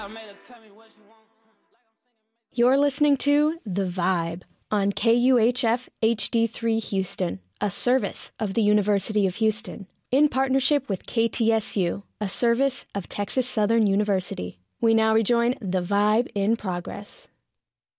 You're listening to The Vibe on KUHF HD3 Houston, a service of the University of Houston, in partnership with KTSU, a service of Texas Southern University. We now rejoin The Vibe in progress.